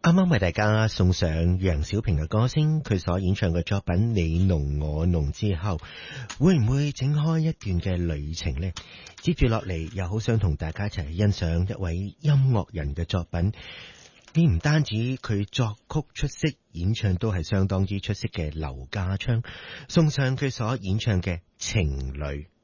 啱啱為大家送上楊小萍嘅歌聲，佢所演唱嘅作品《你儂我儂》之後，會唔會展開一段嘅旅程呢？接住落嚟，又好想同大家一齊欣賞一位音樂人嘅作品。呢唔單止佢作曲出色，演唱都係相當之出色嘅劉家昌，送上佢所演唱嘅《情侶》。